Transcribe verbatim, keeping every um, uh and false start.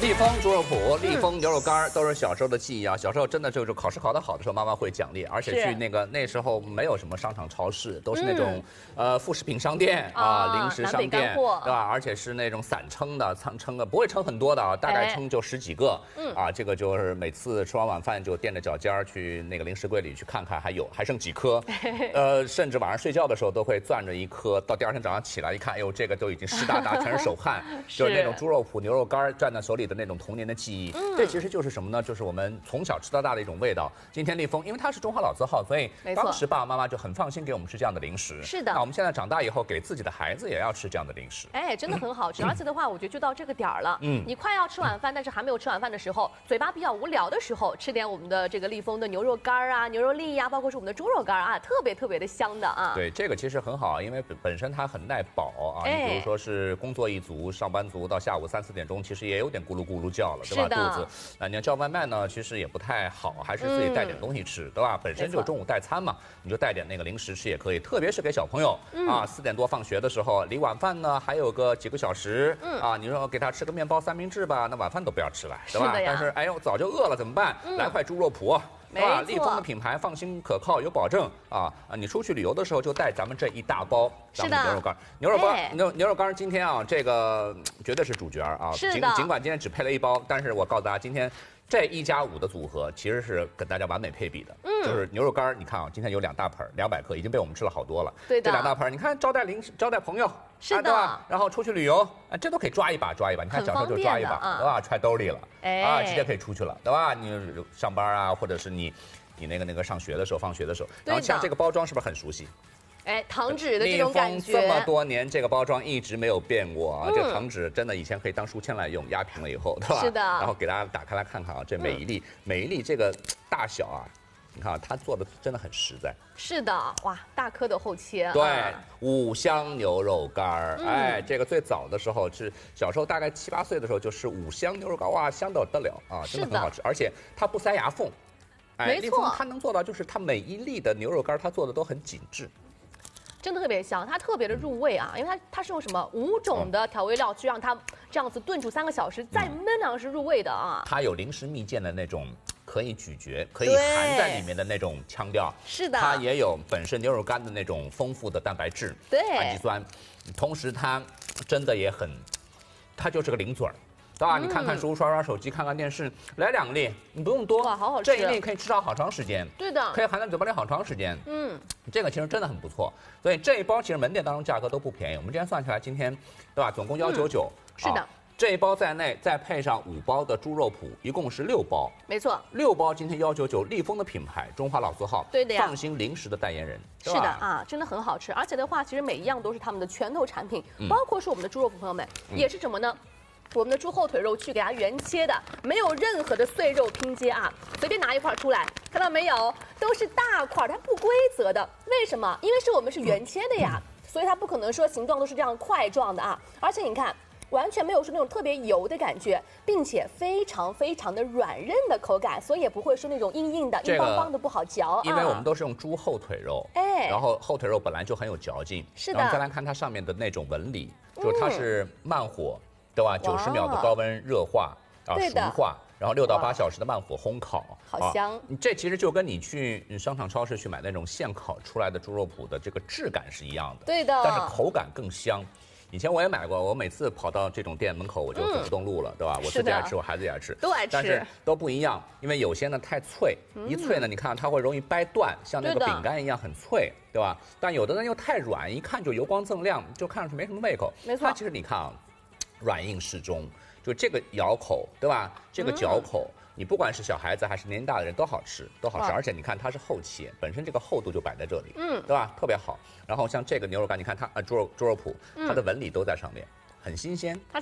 立丰猪肉脯、立丰牛肉干都是小时候的记忆啊。小时候真的就是考试考得好的时候，妈妈会奖励，而且去那个那时候没有什么商场、超市，都是那种、嗯、呃副食品商店啊、 啊零食商店，对吧？而且是那种散称的，称称的不会称很多的啊，大概称就十几个。嗯啊，这个就是每次吃完晚饭就垫着脚尖儿去那个零食柜里去看看，还有还剩几颗，呃，甚至晚上睡觉的时候都会攥着一颗，到第二天早上起来一看，哎呦，这个都已经湿哒哒，全是手汗，就是那种猪肉脯、牛肉干攥在手里的那种童年的记忆。嗯、这其实就是什么呢？就是我们从小吃到大的一种味道。今天立丰，因为它是中华老字号，所以当时爸爸妈妈就很放心给我们吃这样的零食。 是的。 那我们现在长大以后，给自己的孩子也要吃这样的零食。 哎，真的很好吃。嗯、而且的话，我觉得就到这个点儿了。嗯。你快要吃晚饭，但是还没有吃晚饭的时候，嘴巴比较无聊的时候，吃点我们的这个立丰的牛肉干啊、牛肉粒呀、啊，包括是我们的猪肉干啊，特别特别的香的啊。 对，这个其实很好，因为本身它很耐饱啊。哎、你比如说是工作一族、上班族，到下午三四点钟，其实也有点咕噜咕噜叫了，对吧？肚子。啊，你要叫外卖呢，其实也不太好，还是自己带点东西吃，嗯、对吧？本身就中午带餐嘛，你就带点那个零食吃也可以，特别是给小朋友、嗯、啊，四点多放学的时候，离晚饭呢还有个几个小时，嗯、啊，你说给他吃个面包三明治吧，那晚饭都不要吃了，对吧？但是哎呦，早就饿了怎么办？嗯、来块猪肉脯。对吧？立丰的品牌放心可靠有保证啊啊！你出去旅游的时候就带咱们这一大包咱们牛肉干，牛肉干牛牛肉干今天啊，这个绝对是主角啊！尽尽管今天只配了一包，但是我告诉大家，今天这一加五的组合其实是跟大家完美配比的。嗯，就是牛肉干，你看啊，今天有两大盆，两百克，已经被我们吃了好多了。 对的， 这两大盆，你看招待零食，招待朋友。 是的、啊， 对吧？然后出去旅游，啊，这都可以抓一把抓一把。你看小时候就抓一把，啊、对吧？揣兜里了，哎、啊，直接可以出去了，对吧？你上班啊，或者是你，你那个那个上学的时候，放学的时候，然后像这个包装是不是很熟悉？ 哎，糖纸的这种感觉。 这么多年，这个包装一直没有变过啊。嗯、这个糖纸真的以前可以当书签来用，压平了以后，对吧？ 是的。 然后给大家打开来看看啊，这每一粒、嗯、每一粒这个大小啊。你看，它做的真的很实在。 是的，哇，大颗的厚切。 对，啊、五香牛肉干儿，嗯、哎，这个最早的时候是小时候大概七八岁的时候，就是五香牛肉干，哇，香得得了啊，真的很好吃，而且它不塞牙缝。 哎， 立丰它能做到，就是它每一粒的牛肉干，它做的都很紧致。 真的特别香，它特别的入味啊，因为它它是用什么五种的调味料去让它这样子炖煮三个小时，再焖两是入味的啊。 它有零食蜜饯的那种。可以咀嚼，可以含在里面的那种腔调， 是的， 它也有本身牛肉干的那种丰富的蛋白质， 对， 氨基酸，同时它真的也很，它就是个零嘴儿，对吧？嗯、你看看书、刷刷手机、看看电视，来两粒，你不用多， 哇，好好吃， 这一粒可以吃上好长时间， 对的， 可以含在嘴巴里好长时间， 嗯， 这个其实真的很不错，所以这一包其实门店当中价格都不便宜，我们今天算下来，今天对吧，总共幺九九， 是的。 这一包在内，再配上五包的猪肉脯，一共是六包。 没错， 六包今天幺九九，立丰的品牌，中华老字号， 对的呀， 放心零食的代言人。 是的啊，真的很好吃，而且的话，其实每一样都是他们的拳头产品，嗯、包括是我们的猪肉脯，朋友们、嗯、也是什么呢？我们的猪后腿肉去给它原切的，没有任何的碎肉拼接啊，随便拿一块出来，看到没有？都是大块，它不规则的。为什么？因为是我们是原切的呀，嗯、所以它不可能说形状都是这样块状的啊。而且你看。完全没有说那种特别油的感觉，并且非常非常的软韧的口感，所以也不会说那种硬硬的、硬邦邦的不好嚼。 因为我们都是用猪后腿肉，哎，然后后腿肉本来就很有嚼劲， 是的。 然后再来看它上面的那种纹理，就是它是慢火，对吧？九十秒的高温热化啊，熟化。然后六到八小时的慢火烘烤， 好香！ 你这其实就跟你去商场、超市去买那种现烤出来的猪肉脯的这个质感是一样的， 对的。 但是口感更香。以前我也买过，我每次跑到这种店门口，我就走不动路了，嗯、对吧？我自己爱吃，我孩子也爱吃， 都爱吃， 但是都不一样，因为有些呢太脆，嗯、一脆呢，你看它会容易掰断，像那个饼干一样很脆，对吧？但有的呢又太软，一看就油光锃亮，就看上去没什么胃口。 没错， 它其实你看啊，软硬适中，就这个咬口，对吧？这个嚼口。嗯你不管是小孩子还是年纪大的人都好吃，都好吃，而且你看它是厚切，本身这个厚度就摆在这里，嗯，对吧？特别好。然后像这个牛肉干，你看它啊，猪肉猪肉脯，它的纹理都在上面，很新鲜。 它